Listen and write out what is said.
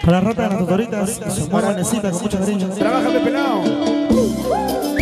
Para la rata de las tutoritas, su buena necesita con mucho cariño. Trabájame, pelado.